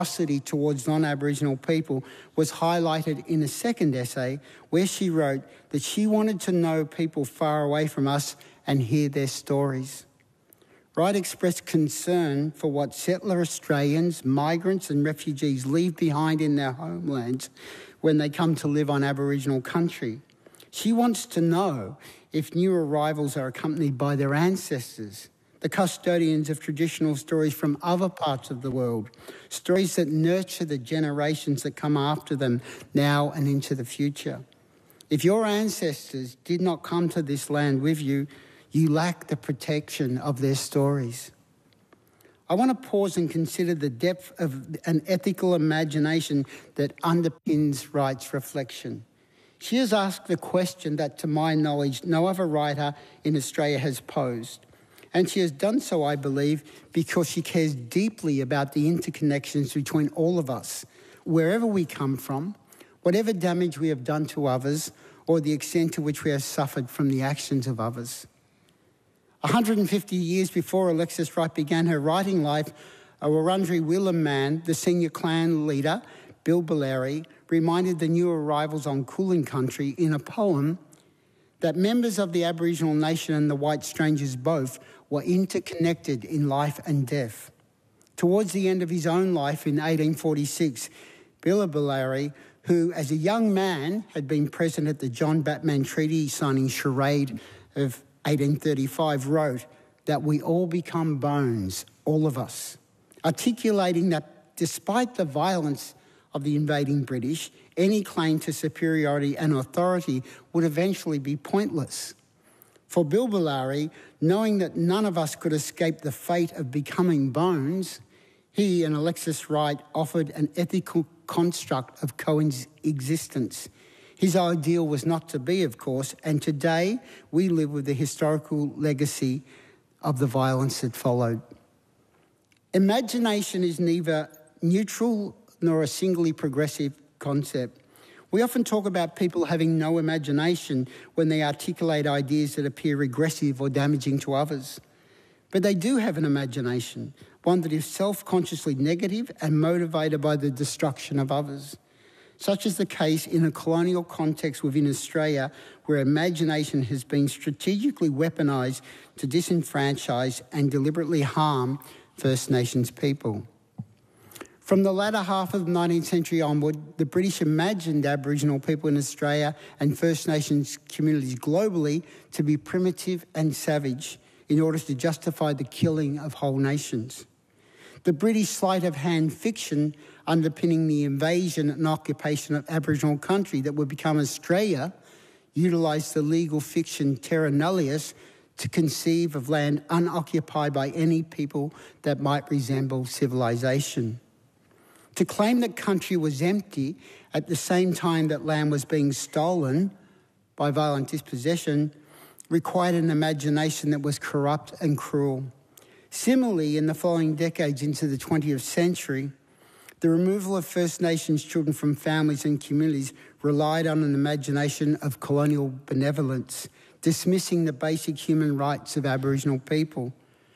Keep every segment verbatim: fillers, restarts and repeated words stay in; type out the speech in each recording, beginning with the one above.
generosity towards non-Aboriginal people was highlighted in a second essay where she wrote that she wanted to know people far away from us and hear their stories. Wright expressed concern for what settler Australians, migrants and refugees leave behind in their homelands when they come to live on Aboriginal country. She wants to know if new arrivals are accompanied by their ancestors, the custodians of traditional stories from other parts of the world, stories that nurture the generations that come after them now and into the future. If your ancestors did not come to this land with you, you lack the protection of their stories. I want to pause and consider the depth of an ethical imagination that underpins Wright's reflection. She has asked the question that, to my knowledge, no other writer in Australia has posed. And she has done so, I believe, because she cares deeply about the interconnections between all of us, wherever we come from, whatever damage we have done to others, or the extent to which we have suffered from the actions of others. one hundred fifty years before Alexis Wright began her writing life, a Wurundjeri Willam man, the senior clan leader, Bill Balleri, reminded the new arrivals on Kulin country in a poem that members of the Aboriginal nation and the white strangers both were interconnected in life and death. Towards the end of his own life in eighteen forty-six, Bill Balleri, who as a young man had been present at the John Batman Treaty signing charade of eighteen thirty-five, wrote that we all become bones, all of us, articulating that despite the violence of the invading British, any claim to superiority and authority would eventually be pointless. For Bill Balleri, knowing that none of us could escape the fate of becoming bones, he and Alexis Wright offered an ethical construct of coexistence. His ideal was not to be, of course, and today we live with the historical legacy of the violence that followed. Imagination is neither neutral nor a singly progressive concept. We often talk about people having no imagination when they articulate ideas that appear regressive or damaging to others. But they do have an imagination, one that is self-consciously negative and motivated by the destruction of others. Such is the case in a colonial context within Australia, where imagination has been strategically weaponised to disenfranchise and deliberately harm First Nations people. From the latter half of the nineteenth century onward, the British imagined Aboriginal people in Australia and First Nations communities globally to be primitive and savage in order to justify the killing of whole nations. The British sleight of hand fiction underpinning the invasion and occupation of Aboriginal country that would become Australia utilised the legal fiction terra nullius to conceive of land unoccupied by any people that might resemble civilisation. To claim that country was empty at the same time that land was being stolen by violent dispossession required an imagination that was corrupt and cruel. Similarly, in the following decades into the twentieth century, the removal of First Nations children from families and communities relied on an imagination of colonial benevolence, dismissing the basic human rights of Aboriginal people.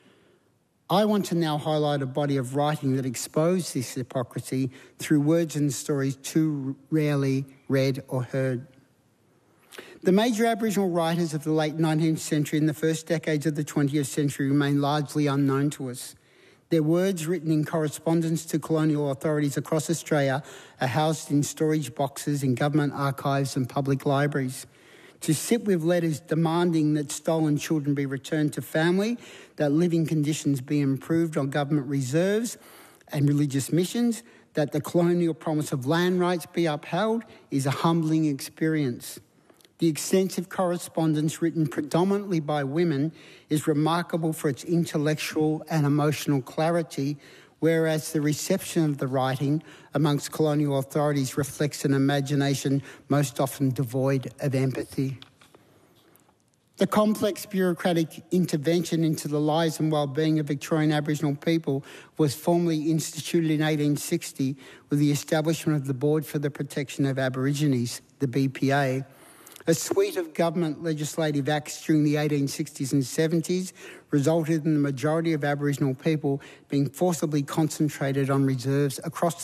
I want to now highlight a body of writing that exposed this hypocrisy through words and stories too rarely read or heard. The major Aboriginal writers of the late nineteenth century and the first decades of the twentieth century remain largely unknown to us. Their words, written in correspondence to colonial authorities across Australia, are housed in storage boxes in government archives and public libraries. To sit with letters demanding that stolen children be returned to family, that living conditions be improved on government reserves and religious missions, that the colonial promise of land rights be upheld is a humbling experience. The extensive correspondence written predominantly by women is remarkable for its intellectual and emotional clarity, whereas the reception of the writing amongst colonial authorities reflects an imagination most often devoid of empathy. The complex bureaucratic intervention into the lives and well-being of Victorian Aboriginal people was formally instituted in eighteen sixty with the establishment of the Board for the Protection of Aborigines, the B P A, A suite of government legislative acts during the eighteen sixties and seventies resulted in the majority of Aboriginal people being forcibly concentrated on reserves across